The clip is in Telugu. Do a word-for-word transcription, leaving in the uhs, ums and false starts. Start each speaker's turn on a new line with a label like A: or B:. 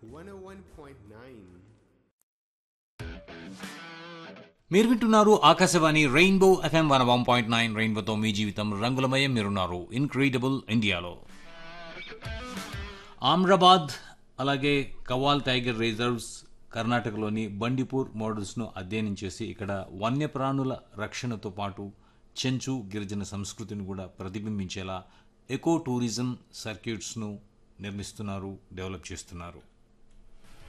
A: one oh one point nine.
B: మీరు వింటున్నారు Akashvani rainbow FM one one point nine రెయిన్బోతో మీ జీవితం రంగులమయం. మీరున్నారు ఇన్క్రెడిబుల్ ఇండియాలో. ఆమ్రాబాద్ అలాగే కవాల్ టైగర్ రిజర్వ్స్ కర్ణాటకలోని బండిపూర్ మోడల్స్ను అధ్యయనం చేసి ఇక్కడ వన్యప్రాణుల రక్షణతో పాటు చెంచు గిరిజన సంస్కృతిని కూడా ప్రతిబింబించేలా ఎకో టూరిజం సర్క్యూట్స్ను నిర్మిస్తున్నారు, డెవలప్ చేస్తున్నారు.